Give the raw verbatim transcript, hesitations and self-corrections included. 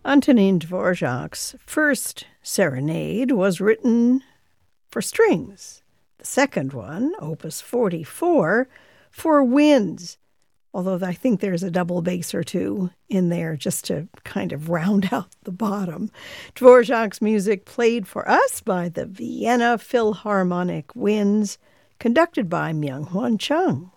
Antonin Dvorak's first serenade was written for strings. The second one, Opus forty-four, for winds, although I think there's a double bass or two in there just to kind of round out the bottom. Dvorak's music played for us by the Vienna Philharmonic Winds, conducted by Myung-Hwan Chung.